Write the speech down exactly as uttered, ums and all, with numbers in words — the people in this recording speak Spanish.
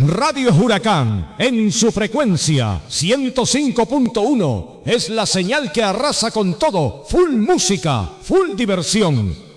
Radio Huracán, en su frecuencia ciento cinco punto uno, es la señal que arrasa con todo. Full música, full diversión.